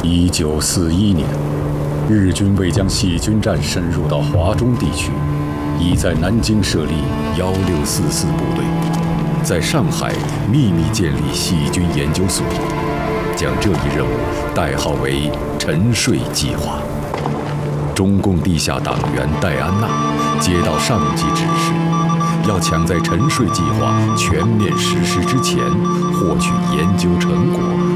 1941年，日军为将细菌战深入到华中地区，已在南京设立1644部队，在上海秘密建立细菌研究所，将这一任务代号为“沉睡计划”。中共地下党员戴安娜接到上级指示，要抢在沉睡计划全面实施之前获取研究成果，